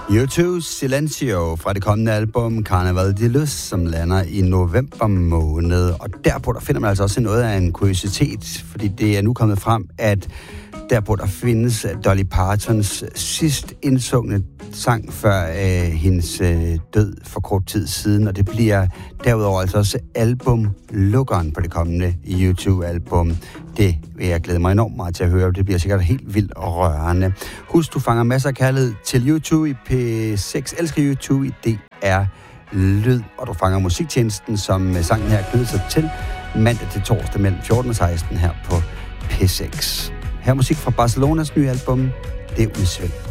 U2 Silencio fra det kommende album Carnaval de Luz, som lander i november måned. Og derpå der finder man altså også noget af en kuriositet, fordi det er nu kommet frem, at derpå der findes Dolly Partons sidst indsungne sang før hendes død for kort tid siden, og det bliver derudover altså også albumlukkeren på det kommende U2-album. Det vil jeg glæde mig enormt meget til at høre. Det bliver sikkert helt vildt og rørende. Husk, du fanger masser af kærlighed til U2 i P6. Elsker U2 i DR Lyd, og du fanger musiktjenesten, som sangen her knyder sig til mandag til torsdag mellem 14 og 16 her på P6. Her musik fra Barcelonas nye album, Det Udsving.